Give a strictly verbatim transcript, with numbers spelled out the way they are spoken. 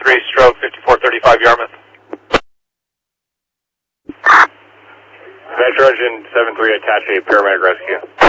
three stroke fifty-four thirty-five Yarmouth. Metro Engine seven three, attach a paramedic rescue.